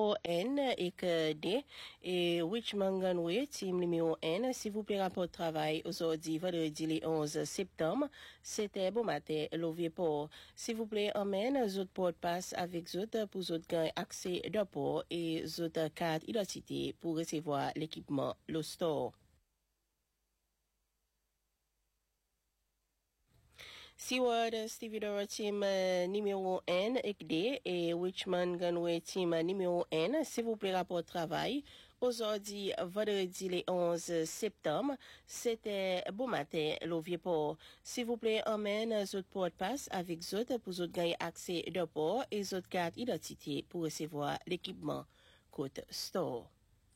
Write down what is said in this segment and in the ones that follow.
numéro N et que D et Richmond Gunway, team numéro N. S'il vous plaît, rapport de travail aujourd'hui, vendredi le 11 septembre. C'était bon matin, l'ouvrier port. S'il vous plaît, emmène zot porte passe avec zot pour zot gain accès de port et zot carte identité pour recevoir l'équipement, le store. Seward Stevie Dora team numéro N et D et Richmond Gunway team numéro N. S'il vous plaît, rapport de travail. Aujourd'hui, vendredi le 11 septembre, c'était bon matin, l'ouvrier port. S'il vous plaît, emmène zot porte passe avec zot pour zot gagner accès de port et zot carte identité pour recevoir l'équipement côte store.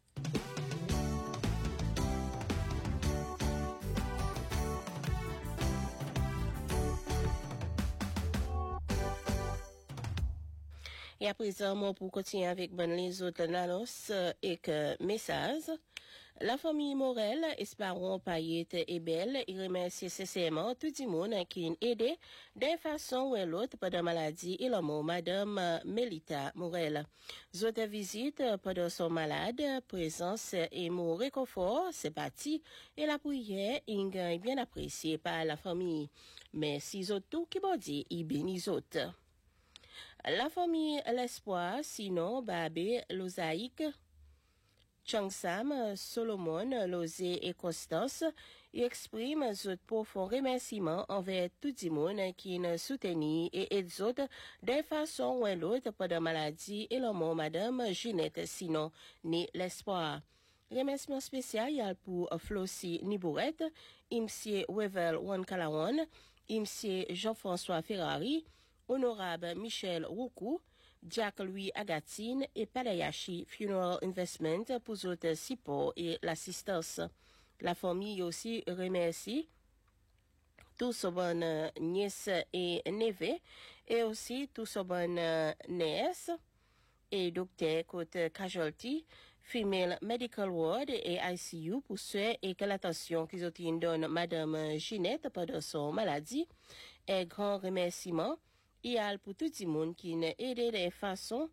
Et à présent, moi, pour continuer avec les autres nanos et que message. La famille Morel, Esparon, Payette et Belle, il remercie sincèrement tout le monde qui a aidé d'une façon ou l'autre pendant la maladie et la mort Madame Melita Morel. Autres visites pendant son malade, présence et mon réconfort, c'est parti, et la prière est bien appréciée par la famille. Merci autres qui m'ont dit, et bénis autres. La famille L'Espoir, sinon Babé, Losaïque, Changsam, Solomon, Lozé et Constance, expriment un profond remerciement envers tout le monde qui nous soutenu et aide autres d'une façon ou l'autre pendant la maladie et la mort Madame Ginette, sinon né L'Espoir. Remerciement spécial pour Flossie Nibourette, Imsie Wevel Wankalawan, Imsie Jean-François Ferrari, Honorable Michel Roukou, Jack-Louis Agatine et Palayashi Funeral Investment pour votre support et l'assistance. La famille aussi remercie tous ses bonnes nièces et neveux et aussi tous ses bonnes nièces et docteurs côté casualty, female medical ward et ICU pour ceux et que l'attention qu'ils ont donné Madame Ginette pendant son maladie. Et grand remerciement et pour tout le monde qui n'a aidé de façon,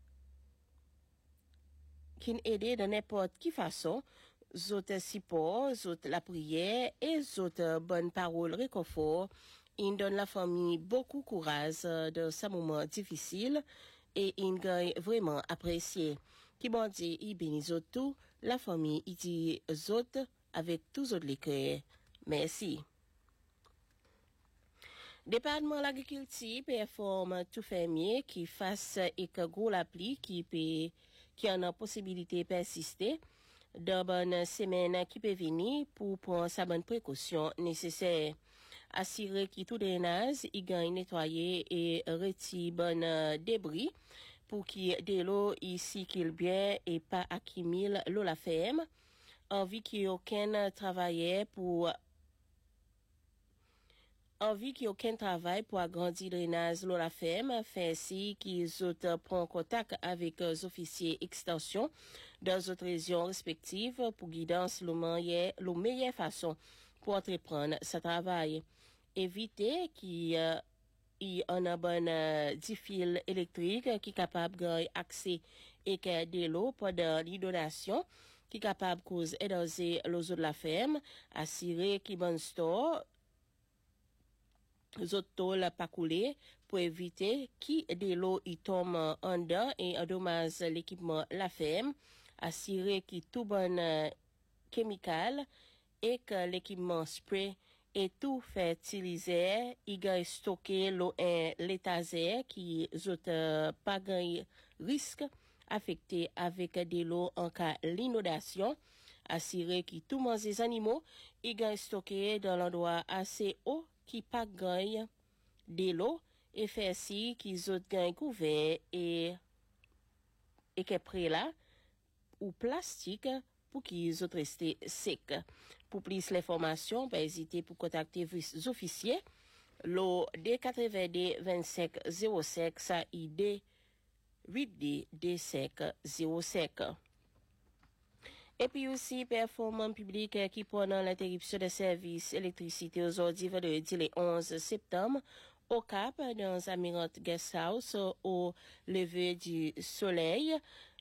qui n'a aidé de n'importe quelle façon, autres support, autres la prière et autres bonnes paroles réconfort. Il donne la famille beaucoup courage dans ce moment difficile et il gagne vraiment apprécié. Qui m'ont dit, il bénit tout, la famille, il dit autres avec tous autres les cœurs. Merci. Département de l'agriculture performe tout fermier qui fasse et que gros la pluie qui en a possibilité de persister dans bonne semaine qui peut venir pour prendre sa bonne précaution nécessaire. Assurer que tout drainage il gagne nettoyer et retire bonne débris pour qu'il de l'eau ici qu'il bien et pas accumule l'eau la ferme. Envie qu'il y ait aucun travailleur envie qu'il y ait aucun travail pour agrandir le drainage de la ferme, fait ainsi qu'ils prennent contact avec les officiers extension dans les autres régions respectives pour guidance la meilleure façon pour entreprendre ce travail. Éviter qu'il y ait un bon 10 fils électriques qui est capable d'avoir accès et que de l'eau pendant l'inondation, qui est capable de causer édoser l'eau de la ferme, assurer qu'il bon store Zotto la pas couler pour éviter qui de l'eau y tombe en dedans et endommage l'équipement la ferme, assurer que tout bon chimical et que l'équipement spray et tout fait utiliser, il gagne stocker l'eau en l'étagère qui zot pas gagne risque affecté avec de l'eau en cas d'inondation, assurer que tout mange des animaux, il gagne stocké dans l'endroit assez haut qui pas gagne de l'eau et fait si qu'ils ont gagne couvert et que près là ou plastique pour qu'ils ont resté secs. Pour plus d'informations, pas hésiter pour contacter les officiers. L'eau D82 25 05 ça ID 8D D5 05. Et puis aussi, performance publique qui pendant l'interruption de services électricité aujourd'hui, vendredi le 11 septembre, au Cap, dans Amirante Guest House, au lever du soleil,